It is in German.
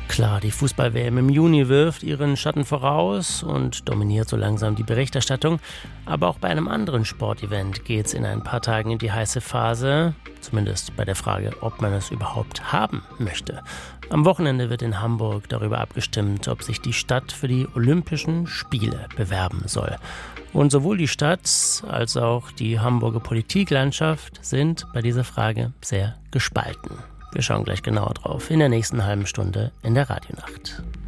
Klar, die Fußball-WM im Juni wirft ihren Schatten voraus und dominiert so langsam die Berichterstattung. Aber auch bei einem anderen Sportevent geht es in ein paar Tagen in die heiße Phase, zumindest bei der Frage, ob man es überhaupt haben möchte. Am Wochenende wird in Hamburg darüber abgestimmt, ob sich die Stadt für die Olympischen Spiele bewerben soll. Und sowohl die Stadt als auch die Hamburger Politiklandschaft sind bei dieser Frage sehr gespalten. Wir schauen gleich genauer drauf in der nächsten halben Stunde in der Radionacht.